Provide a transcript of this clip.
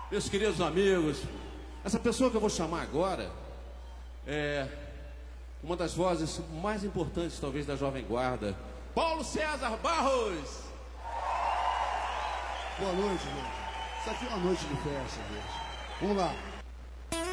meus queridos amigos, essa pessoa que eu vou chamar agora é uma das vozes mais importantes, talvez, da Jovem Guarda. Paulo César Barros! Boa noite, gente. Isso aqui é uma noite de festa, gente. Vamos lá.